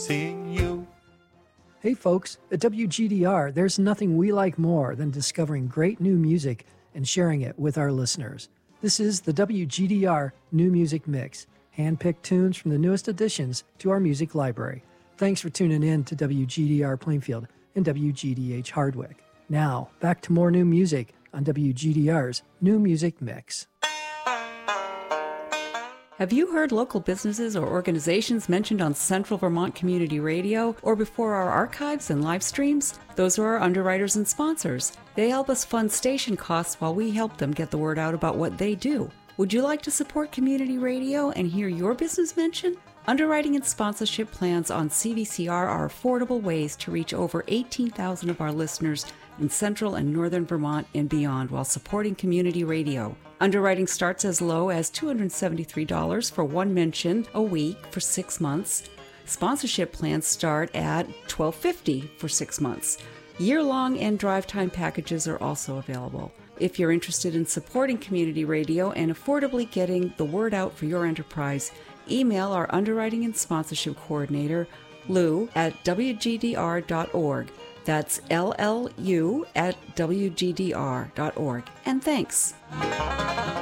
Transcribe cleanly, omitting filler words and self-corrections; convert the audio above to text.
seeing you. Hey folks, at WGDR, there's nothing we like more than discovering great new music and sharing it with our listeners. This is the WGDR New Music Mix, hand-picked tunes from the newest additions to our music library. Thanks for tuning in to WGDR Plainfield and WGDH Hardwick. Now, back to more new music on WGDR's New Music Mix. Have you heard local businesses or organizations mentioned on Central Vermont Community Radio or before our archives and live streams? Those are our underwriters and sponsors. They help us fund station costs while we help them get the word out about what they do. Would you like to support community radio and hear your business mentioned? Underwriting and sponsorship plans on CVCR are affordable ways to reach over 18,000 of our listeners in central and northern Vermont and beyond while supporting community radio. Underwriting starts as low as $273 for one mention a week for 6 months. Sponsorship plans start at $12.50 for 6 months. Year-long and drive time packages are also available. If you're interested in supporting community radio and affordably getting the word out for your enterprise, email our underwriting and sponsorship coordinator, Lou, at wgdr.org. That's LLU at wgdr.org. And thanks.